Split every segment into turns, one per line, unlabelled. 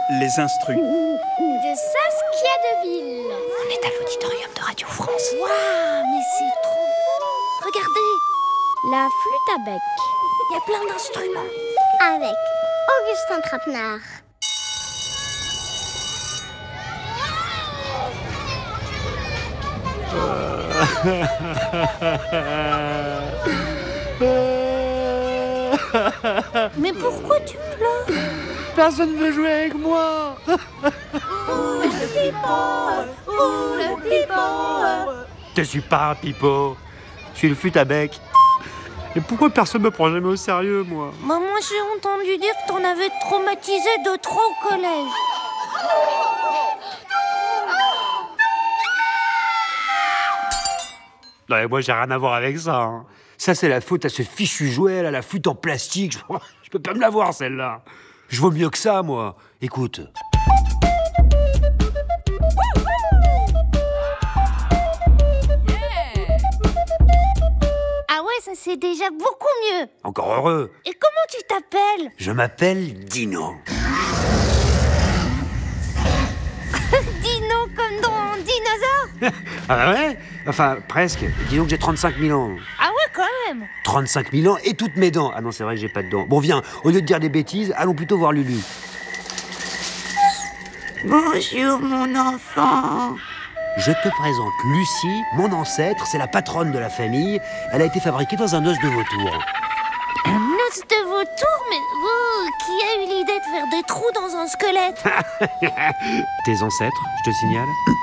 les instrus.
De Saskia Deville.
On est à l'auditorium de Radio France.
Waouh, mais c'est trop... Regardez, la flûte à bec.
Il y a plein d'instruments.
Avec Augustin Trapenard. Mais pourquoi tu pleures?
Personne ne veut jouer avec moi. Je suis pas un pipeau. Je suis le flûte à bec. Et pourquoi personne me prend jamais au sérieux, moi?
Moi, j'ai entendu dire que t'en avais traumatisé de trop au collège.
Non, mais moi, j'ai rien à voir avec ça. Hein. Ça, c'est la faute à ce fichu jouet, là, la flûte en plastique. Je peux pas me la voir, celle-là. Je vaux mieux que ça, moi. Écoute.
Ah ouais, ça c'est déjà beaucoup mieux.
Encore heureux.
Et comment tu t'appelles?
Je m'appelle Dino.
Dino comme dans Dinosaure?
Ah ouais? Enfin, presque. Disons que j'ai 35 000 ans.
Ah ouais, quand même.
35 000 ans et toutes mes dents. Ah non, c'est vrai que j'ai pas de dents. Bon, viens, au lieu de dire des bêtises, allons plutôt voir Lulu.
Bonjour, mon enfant.
Je te présente Lucie, mon ancêtre, c'est la patronne de la famille. Elle a été fabriquée dans un os de vautour.
Un os de vautour? Mais qui a eu l'idée de faire des trous dans un squelette?
Tes ancêtres, je te signale.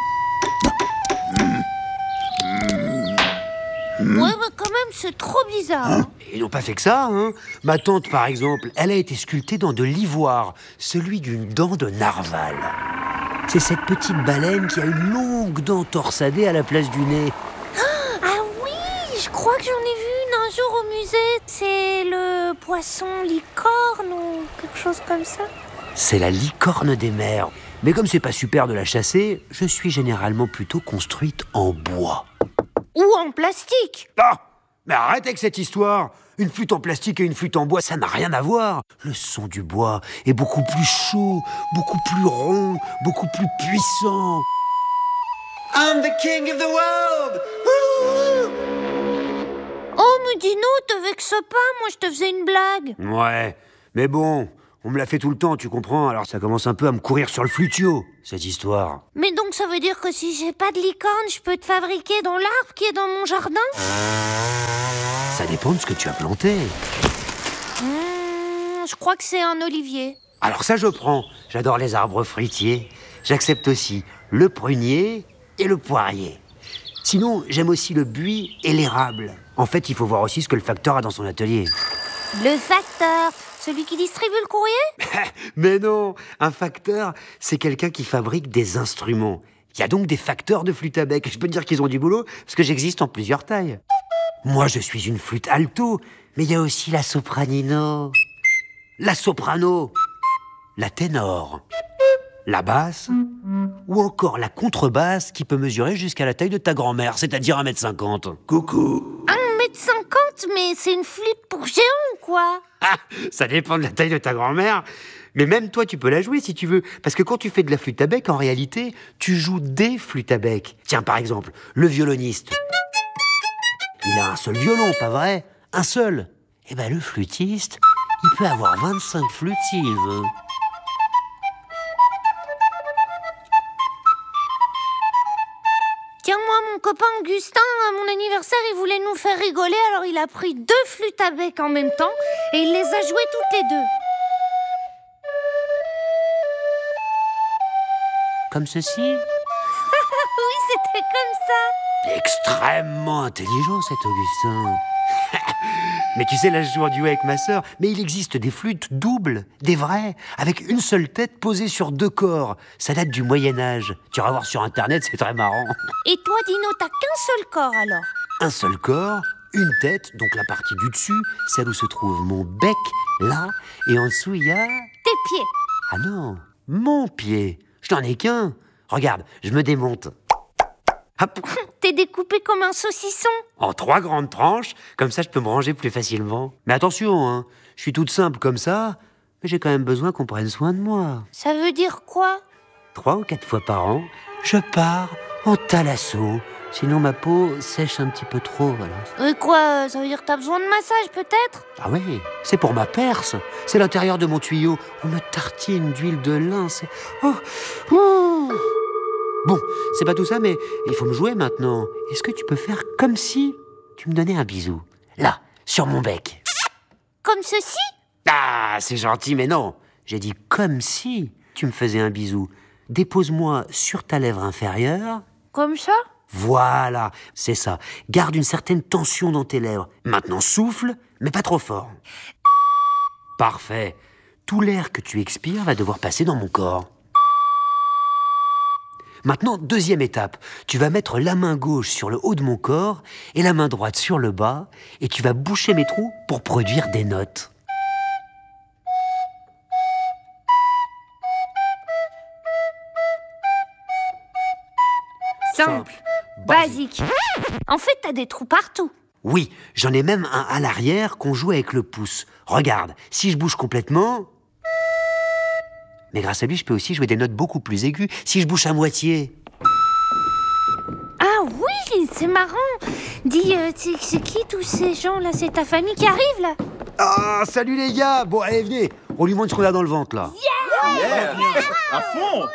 Ouais, mais quand même, c'est trop bizarre. Hein.
Ils n'ont pas fait que ça, hein. Ma tante, par exemple, elle a été sculptée dans de l'ivoire, celui d'une dent de narval. C'est cette petite baleine qui a une longue dent torsadée à la place du nez.
Ah oui, je crois que j'en ai vu une un jour au musée. C'est le poisson licorne ou quelque chose comme ça.
C'est la licorne des mers. Mais comme c'est pas super de la chasser, je suis généralement plutôt construite en bois.
Ou en plastique.
Ah! Mais arrête avec cette histoire! Une flûte en plastique et une flûte en bois, ça n'a rien à voir. Le son du bois est beaucoup plus chaud, beaucoup plus rond, beaucoup plus puissant. I'm the king of the world!
Oh, mais Dino, te vexe pas, moi je te faisais une blague.
Ouais, mais bon, on me l'a fait tout le temps, tu comprends? Alors ça commence un peu à me courir sur le flutio, cette histoire.
Mais donc ça veut dire que si j'ai pas de licorne, je peux te fabriquer dans l'arbre qui est dans mon jardin?
Ça dépend de ce que tu as planté.
Je crois que c'est un olivier.
Alors ça je prends, j'adore les arbres fruitiers. J'accepte aussi le prunier et le poirier. Sinon, j'aime aussi le buis et l'érable. En fait, il faut voir aussi ce que le facteur a dans son atelier.
Le facteur, celui qui distribue le courrier?
Mais non, un facteur, c'est quelqu'un qui fabrique des instruments. Il y a donc des facteurs de flûte à bec. Je peux te dire qu'ils ont du boulot, parce que j'existe en plusieurs tailles. Moi, je suis une flûte alto, mais il y a aussi la sopranino, la soprano, la ténor, la basse, ou encore la contrebasse qui peut mesurer jusqu'à la taille de ta grand-mère, c'est-à-dire 1,50 m. Coucou.
1,50 m, mais c'est une flûte pour géant, quoi.
Ah, ça dépend de la taille de ta grand-mère. Mais même toi, tu peux la jouer si tu veux. Parce que quand tu fais de la flûte à bec, en réalité, tu joues des flûtes à bec. Tiens, par exemple, le violoniste. Il a un seul violon, pas vrai? Un seul. Eh ben, le flûtiste, il peut avoir 25 flûtes s'il veut.
Tiens, moi, mon copain Augustin, à mon anniversaire, il voulait nous faire rigoler, alors il a pris 2 flûtes à bec en même temps, et il les a jouées toutes les deux.
Comme ceci.
Oui, c'était comme ça.
Extrêmement intelligent, cet Augustin. Mais tu sais, là, je joue en duo avec ma sœur. Mais il existe des flûtes doubles, des vraies, avec une seule tête posée sur 2 corps. Ça date du Moyen-Âge. Tu vas voir sur Internet, c'est très marrant.
Et toi, Dino, t'as qu'un seul corps, alors?
Un seul corps, une tête, donc la partie du dessus, celle où se trouve mon bec, là, et en dessous, il y a...
Tes pieds.
Ah non, mon pied. Je n'en ai qu'un. Regarde, je me démonte. Hop.
T'es découpé comme un saucisson.
En 3 grandes tranches, comme ça je peux me ranger plus facilement. Mais attention, hein, je suis toute simple comme ça, Mais j'ai quand même besoin qu'on prenne soin de moi.
Ça veut dire quoi?
3 ou 4 fois par an, je pars en thalasso. Sinon ma peau sèche un petit peu trop, voilà.
Et quoi? Ça veut dire que t'as besoin de massage, peut-être?
Ah oui, c'est pour ma perce. C'est l'intérieur de mon tuyau. On me tartine d'huile de lin, c'est... Oh, oh. Bon, c'est pas tout ça, mais il faut me jouer maintenant. Est-ce que tu peux faire comme si tu me donnais un bisou? Là, sur mon bec.
Comme ceci?
Ah, c'est gentil, mais non. J'ai dit comme si tu me faisais un bisou. Dépose-moi sur ta lèvre inférieure.
Comme ça?
Voilà, c'est ça. Garde une certaine tension dans tes lèvres. Maintenant souffle, mais pas trop fort. Parfait. Tout l'air que tu expires va devoir passer dans mon corps. Maintenant, deuxième étape. Tu vas mettre la main gauche sur le haut de mon corps et la main droite sur le bas et tu vas boucher mes trous pour produire des notes.
Simple. Basique. En fait, t'as des trous partout.
Oui, j'en ai même un à l'arrière qu'on joue avec le pouce. Regarde, si je bouge complètement... Mais grâce à lui, je peux aussi jouer des notes beaucoup plus aiguës si je bouge à moitié.
Ah oui, c'est marrant. Dis, c'est qui tous ces gens-là? C'est ta famille qui arrive, là?
Ah, salut les gars. Bon, allez, venez. On lui montre ce qu'on a dans le ventre, là.
Yeah, à fond.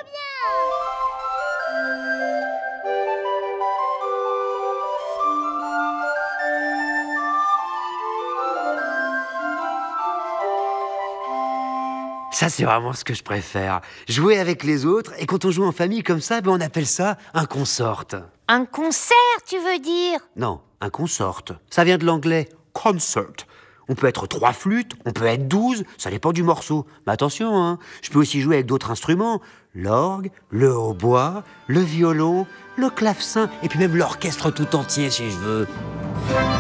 Ça, c'est vraiment ce que je préfère. Jouer avec les autres, et quand on joue en famille comme ça, on appelle ça un consort.
Un concert, tu veux dire?
Non, un consort. Ça vient de l'anglais concert. On peut être 3 flûtes, on peut être 12, ça dépend du morceau. Mais attention, hein, je peux aussi jouer avec d'autres instruments. L'orgue, le hautbois, le violon, le clavecin, et puis même l'orchestre tout entier si je veux.